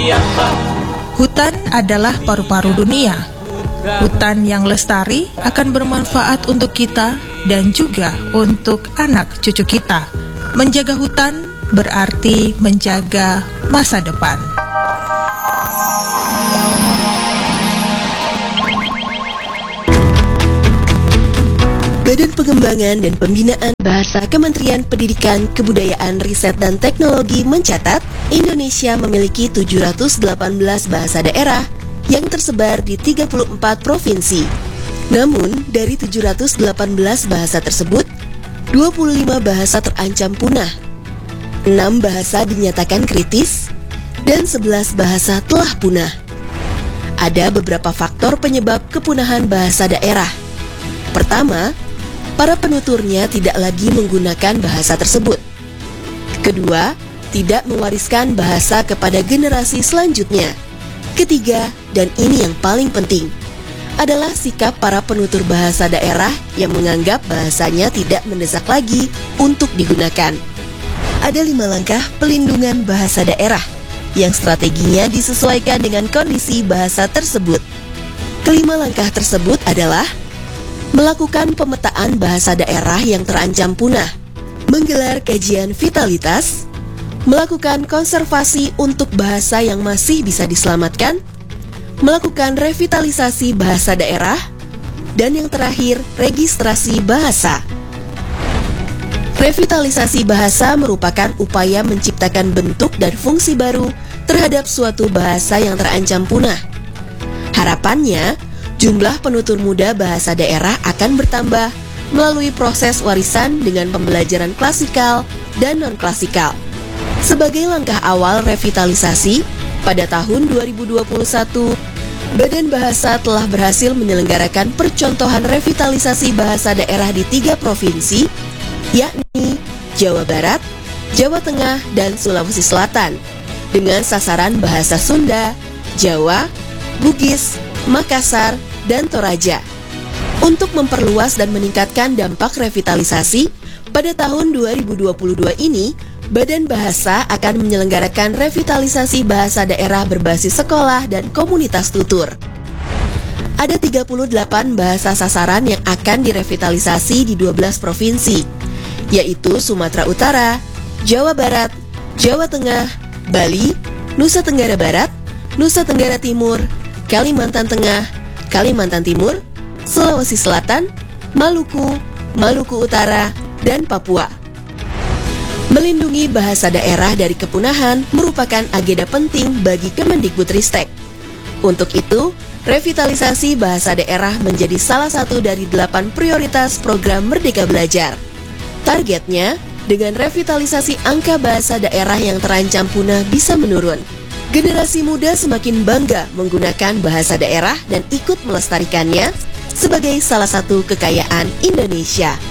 Hutan adalah paru-paru dunia. Hutan yang lestari akan bermanfaat untuk kita dan juga untuk anak cucu kita. Menjaga hutan berarti menjaga masa depan. Badan Pengembangan dan Pembinaan Bahasa Kementerian Pendidikan, Kebudayaan, Riset dan Teknologi mencatat Indonesia memiliki 718 bahasa daerah yang tersebar di 34 provinsi. Namun, dari 718 bahasa tersebut, 25 bahasa terancam punah, 6 bahasa dinyatakan kritis, dan 11 bahasa telah punah. Ada beberapa faktor penyebab kepunahan bahasa daerah. Pertama, para penuturnya tidak lagi menggunakan bahasa tersebut. Kedua, tidak mewariskan bahasa kepada generasi selanjutnya. Ketiga, dan ini yang paling penting, adalah sikap para penutur bahasa daerah yang menganggap bahasanya tidak mendesak lagi untuk digunakan. Ada 5 langkah pelindungan bahasa daerah yang strateginya disesuaikan dengan kondisi bahasa tersebut. Kelima langkah tersebut adalah melakukan pemetaan bahasa daerah yang terancam punah, menggelar kajian vitalitas, melakukan konservasi untuk bahasa yang masih bisa diselamatkan, melakukan revitalisasi bahasa daerah, dan yang terakhir, registrasi bahasa. Revitalisasi bahasa merupakan upaya menciptakan bentuk dan fungsi baru terhadap suatu bahasa yang terancam punah. Harapannya, jumlah penutur muda bahasa daerah akan bertambah melalui proses warisan dengan pembelajaran klasikal dan non-klasikal. Sebagai langkah awal revitalisasi, pada tahun 2021, Badan Bahasa telah berhasil menyelenggarakan percontohan revitalisasi bahasa daerah di 3 provinsi, yakni Jawa Barat, Jawa Tengah, dan Sulawesi Selatan, dengan sasaran bahasa Sunda, Jawa, Bugis, Makassar, dan Toraja. Untuk memperluas dan meningkatkan dampak revitalisasi, pada tahun 2022 ini, Badan Bahasa akan menyelenggarakan revitalisasi bahasa daerah berbasis sekolah dan komunitas tutur. Ada 38 bahasa sasaran yang akan direvitalisasi di 12 provinsi, yaitu Sumatera Utara, Jawa Barat, Jawa Tengah, Bali, Nusa Tenggara Barat, Nusa Tenggara Timur, Kalimantan Tengah, Kalimantan Timur, Sulawesi Selatan, Maluku, Maluku Utara, dan Papua. Melindungi bahasa daerah dari kepunahan merupakan agenda penting bagi Kemendikbudristek. Untuk itu, revitalisasi bahasa daerah menjadi salah satu dari 8 prioritas program Merdeka Belajar. Targetnya, dengan revitalisasi angka bahasa daerah yang terancam punah bisa menurun. Generasi muda semakin bangga menggunakan bahasa daerah dan ikut melestarikannya sebagai salah satu kekayaan Indonesia.